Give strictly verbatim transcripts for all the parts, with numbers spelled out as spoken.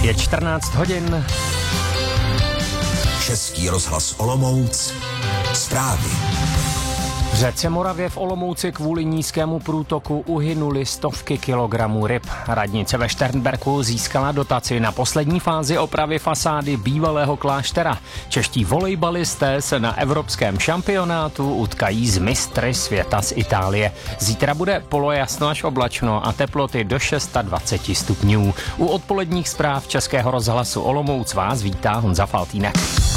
Je čtrnáct hodin. Český rozhlas Olomouc. Zprávy. V řece Moravě v Olomouci kvůli nízkému průtoku uhynuly stovky kilogramů ryb. Radnice ve Šternberku získala dotaci na poslední fázi opravy fasády bývalého kláštera. Čeští volejbalisté se na evropském šampionátu utkají s mistry světa z Itálie. Zítra bude polojasno až oblačno a teploty do dvacet šest stupňů. U odpoledních zpráv Českého rozhlasu Olomouc vás vítá Honza Faltýnek.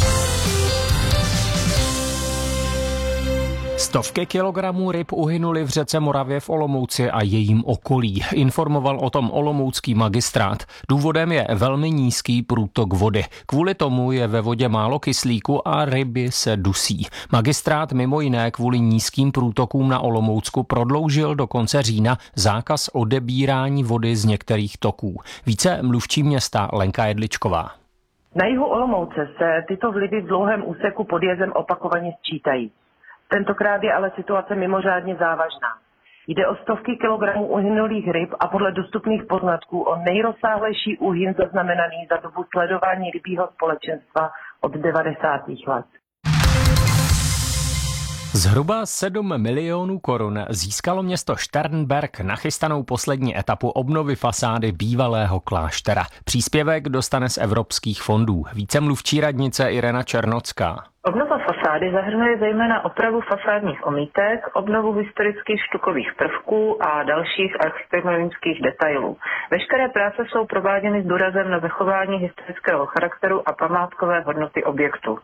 Stovky kilogramů ryb uhynuly v řece Moravě v Olomouci a jejím okolí. Informoval o tom olomoucký magistrát. Důvodem je velmi nízký průtok vody. Kvůli tomu je ve vodě málo kyslíku a ryby se dusí. Magistrát mimo jiné kvůli nízkým průtokům na Olomoucku prodloužil do konce října zákaz odebírání vody z některých toků. Více mluvčí města Lenka Jedličková. Na jihu Olomouce se tyto vlivy v dlouhém úseku pod jezem opakovaně sčítají. Tentokrát je ale situace mimořádně závažná. Jde o stovky kilogramů uhynulých ryb a podle dostupných poznatků o nejrozsáhlejší úhyn zaznamenaný za dobu sledování rybího společenstva od devadesátých let. Zhruba sedm milionů korun získalo město Šternberk na chystanou poslední etapu obnovy fasády bývalého kláštera. Příspěvek dostane z evropských fondů. Více mluvčí radnice Irena Černocká. Obnova fasády zahrnuje zejména opravu fasádních omítek, obnovu historických štukových prvků a dalších architektonických detailů. Veškeré práce jsou prováděny s důrazem na zachování historického charakteru a památkové hodnoty objektu.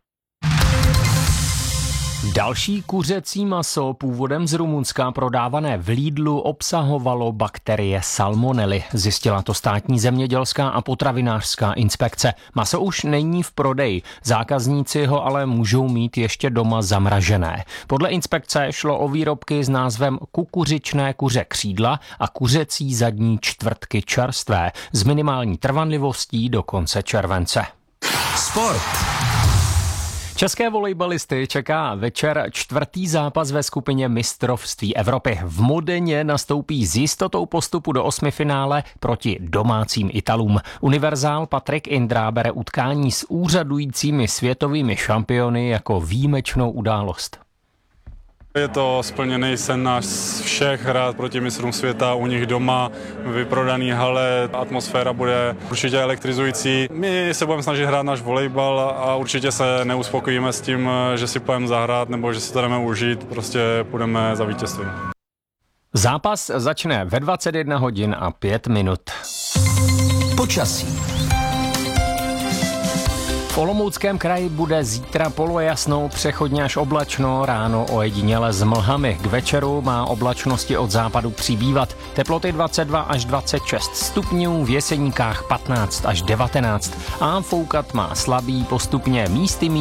Další kuřecí maso původem z Rumunska prodávané v Lidlu obsahovalo bakterie salmonely. Zjistila to státní zemědělská a potravinářská inspekce. Maso už není v prodeji, zákazníci ho ale můžou mít ještě doma zamražené. Podle inspekce šlo o výrobky s názvem kukuřičné kuře křídla a kuřecí zadní čtvrtky čerstvé s minimální trvanlivostí do konce července. Sport. České volejbalisty čeká večer čtvrtý zápas ve skupině mistrovství Evropy. V Modeně nastoupí s jistotou postupu do osmifinále proti domácím Italům. Univerzál Patrik Indra bere utkání s úřadujícími světovými šampiony jako výjimečnou událost. Je to splněný sen náš všech hrát proti mistrům světa u nich doma, vyprodaný hale, atmosféra bude určitě elektrizující. My se budeme snažit hrát náš volejbal a určitě se neuspokojíme s tím, že si půjdeme zahrát nebo že si to jdeme užít, prostě půjdeme za vítězství. Zápas začne ve dvacet jedna hodin a pět minut. Počasí. V Olomouckém kraji bude zítra polojasno, přechodně až oblačno, ráno ojediněle s mlhami. K večeru má oblačnosti od západu přibývat. Teploty dvacet dva až dvacet šest stupňů, v Jeseníkách patnáct až devatenáct a foukat má slabý postupně místy